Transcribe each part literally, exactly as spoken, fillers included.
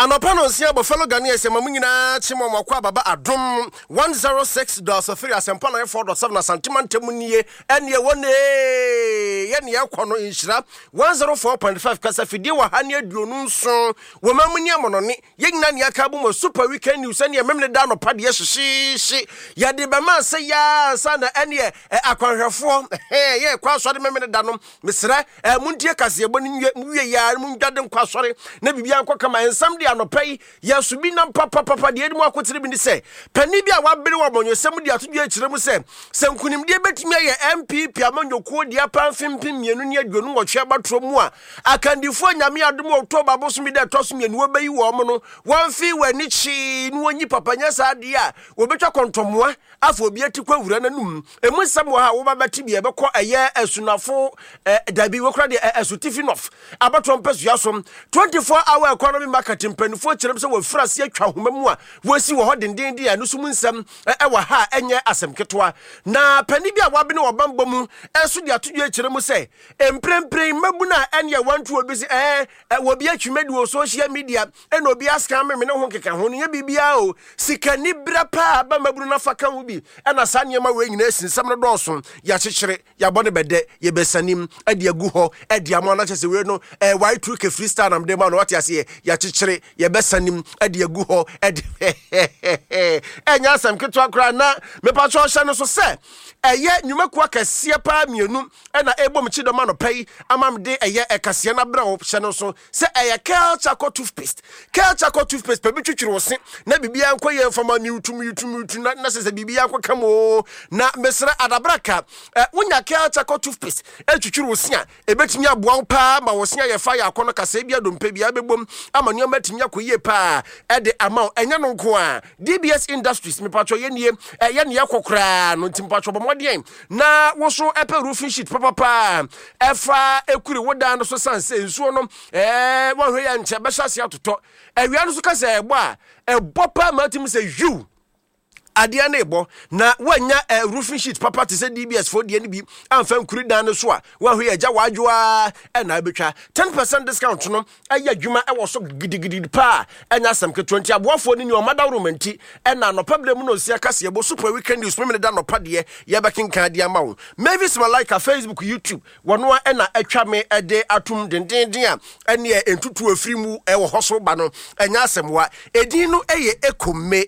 Anopano sia Buffalo Ghanaian se mamuna chimo makwa baba adom one oh six point three asempana four point seven santimante munie ene wone ye ne yakono inhira one oh four point five kasa fidie wa hane aduonu nso wo mamuni amonone ye nyina ne akabu mo super weekend news ene memne da no pade hyehyehye ya de bema se ya sana ene akwanhwefo eh ye kwasore memne da no mesra muntie kase eboni nwie ya mundade nkwasore na bibia ankoka ma ensam de anopai yesu bi na papa papa de edi mu akotire bi ni se pani bi a wabere wa monyosem de atodwe akire mu se sankunim de betimi ye M P P amanyokuo de apanfimpim mienu ne adwonu wo hwe batro mu a akandifo nyame adom October bosomi de toso mienu wo bayi wo mo no wonfi wani chi no onyi papa nya sa de a wo betwa kontomoa afo obi atikwa wura nanum emu sam wo ha wo babati bi ebekọ eye asunafo dabi wo kra de asutifinov abatro mpesu yasom twenty-four hour economy market mpanifo kyerem se wo frase atwa homa mu a wosi wo hodenden dia no sum nsam e wa ha enye asemketoa na pani bi a wabe ne wobambo mu enso dia todwe kyerem se emprempren mabuna ene wantu obi se eh wo bi atwumedi wo social media ene obi aska me me ne ho keka ho ne bibia o sikani bra pa ba mabunu na faka ho bi ena sanyema we nyina sinsam no dɔɔso ya kyekyere ya bɔne bɛdɛ ye besanim ade agu hɔ ade amana kyese we no eh why true ke freestyle nam de ma no wate ase ya kyekyere ye besanim ade agu hɔ ade enya asem ketwa kra na mepa cho hye no so se eye nyumaku akase pa mienu ena ebom chidoma no pai amamde eye ekase na bra wo hye no so se eye culture toothpaste culture toothpaste pa bitwitwiri wo se na bibia nkoye fama mi utum utum utum na se se bibia nkoka mo na mesra adabraka wonya culture toothpaste etwitwiri wo se a ebetimi aboa pa ma wo se ye fa ya akono kase bia dompa bia bebom amanu amatimi akoye pa ede ama enya no nko a D B S Industries me patcho ye nie ye ne yakokra no ntimpatcho bomodien na wo so epe roofing sheet papa pa efa ekuri wodan no so sanse nsuo no eh wo hwe ya nche be hyase atoto awia no so kase ebo a ebo pa matim se you adia na ebo na wanya uh, roofing sheet papa te se D B S for de ni bi amfa nkuri dan no so a wa hwe agya wadwoa e na betwa ten percent discount no aya adwuma e wo so gidigidi pa enya samke twenty aboafo ni ni o mada romanti e na no problem no sia kase ebo super weekend news me da no pade ye bekinka dia ma wo Mavis Malika Facebook YouTube wono e na atwa me e de atum dendenden a ene entutu afiri mu e wo hoso ba no enya asemwa edin no eye ekome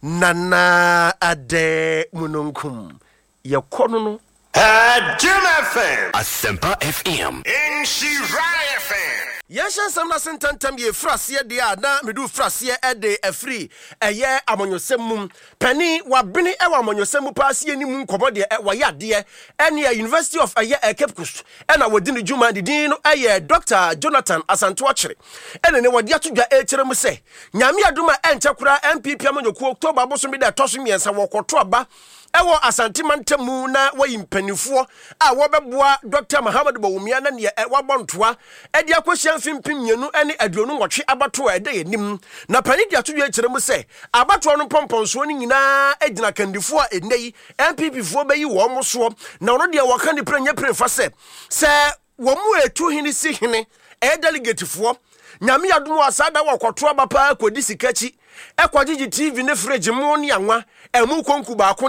nana ade mununkum yakono no Jim F M Asempa F M in Shirai F M. Yesha samna sentantam ye frase de a na medu frase e de afri eye amonyosem mum pani wabene e wa amonyosem mu paase ni mu nkobo de wa yade ene ya University of eye Cape Coast ena wodi ne juma de din no eye Doctor Jonathan Asanto Akere ene ne wodi atodwa e kire mu se nyame aduma enchekura M P P amanyoku October boso mi de toso miensa wokoto aba ewo asantimantemu na wayimpanifuo a wobeboa Doctor Muhammad Bawumia na ne wabontoa edi akohia mfimpim mienu ene aduonu nwotwe abato ede yenim na pani dia todwe akire mu se abato no pomponso ni nyina agina kandifuo enei M P P fuo bayi wo mo so na ono dia waka ni prenya prefa se se wo mu etu hini si hini e delegate fuo nyame adom asada wakoto abapa akodi sikachi ekwagigi T V ne fridge mu ne anwa emu konku ba